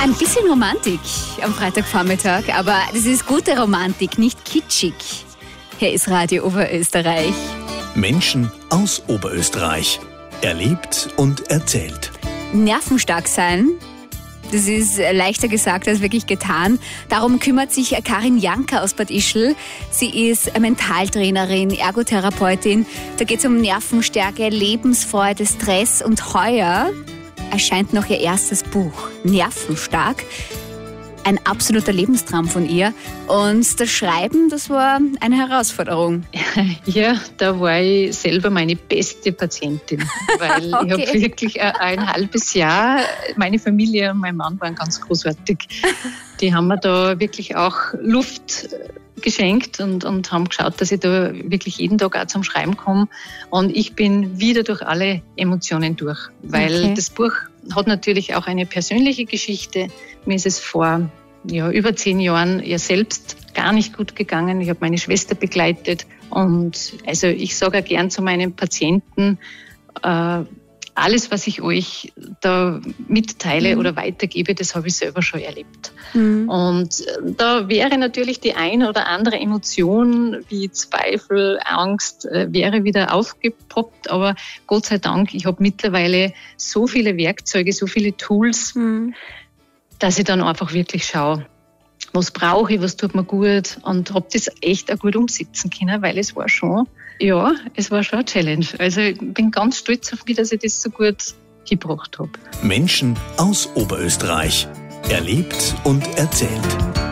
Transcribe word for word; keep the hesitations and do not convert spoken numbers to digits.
Ein bisschen Romantik am Freitagvormittag, aber das ist gute Romantik, nicht kitschig. Hier ist Radio Oberösterreich. Menschen aus Oberösterreich. Erlebt und erzählt. Nervenstark sein, das ist leichter gesagt als wirklich getan. Darum kümmert sich Karin Janker aus Bad Ischl. Sie ist Mentaltrainerin, Ergotherapeutin. Da geht es um Nervenstärke, Lebensfreude, Stress und heuer erscheint noch ihr erstes Buch, Nervenstark. Ein absoluter Lebenstraum von ihr. Und das Schreiben, das war eine Herausforderung. Ja, da war ich selber meine beste Patientin. Weil okay. Ich habe wirklich ein, ein halbes Jahr, meine Familie und mein Mann waren ganz großartig. Die haben mir da wirklich auch Luft geschenkt und, und haben geschaut, dass ich da wirklich jeden Tag auch zum Schreiben komme. Und ich bin wieder durch alle Emotionen durch. Weil okay. das Buch hat natürlich auch eine persönliche Geschichte. Mir ist es vor ja, über zehn Jahren ja selbst gar nicht gut gegangen. Ich habe meine Schwester begleitet. Und also ich sage auch gern zu meinen Patienten, äh, alles, was ich euch da mitteile mhm. oder weitergebe, das habe ich selber schon erlebt. Mhm. Und da wäre natürlich die eine oder andere Emotion wie Zweifel, Angst, wäre wieder aufgepoppt. Aber Gott sei Dank, ich habe mittlerweile so viele Werkzeuge, so viele Tools, mhm. dass ich dann einfach wirklich schaue, was brauche ich, was tut mir gut und habe das echt auch gut umsetzen können, weil es war schon, ja, es war schon eine Challenge. Also ich bin ganz stolz auf mich, dass ich das so gut gebracht habe. Menschen aus Oberösterreich. Erlebt und erzählt.